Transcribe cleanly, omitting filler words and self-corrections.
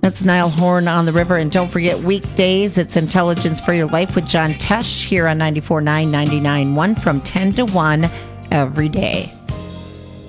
That's Niall Horn on the River. And don't forget, weekdays, it's Intelligence for Your Life with John Tesh here on 94.9, 99.1 from 10 to 1 every day.